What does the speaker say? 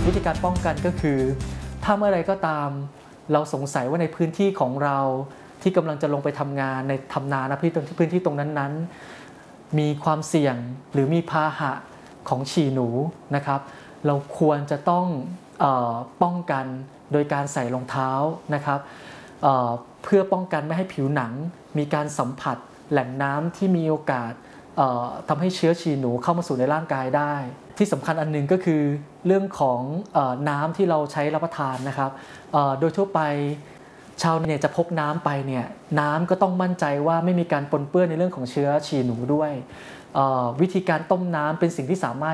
วิธีการป้องกันก็คือถ้าเมื่อไรก็ตามเราสงสัยว่าในพื้นที่ของเราที่กำลังจะลงไปทำงานในทำนานะพื้นที่ตรงนั้นๆมีความเสี่ยงหรือมีพาหะของฉี่หนูนะครับเราควรจะต้องป้องกันโดยการใส่รองเท้านะครับเพื่อป้องกันไม่ให้ผิวหนังมีการสัมผัสแหล่งน้ำที่มีโอกาสทำให้เชื้อฉี่หนูเข้ามาสู่ในร่างกายได้ที่สำคัญอันนึงก็คือเรื่องของน้ำที่เราใช้รับประทานนะครับโดยทั่วไปชาวเน็ตจะพกน้ำไปเนี่ยน้ำก็ต้องมั่นใจว่าไม่มีการปนเปื้อนในเรื่องของเชื้อฉี่หนูด้วยวิธีการต้มน้ำเป็นสิ่งที่สามารถ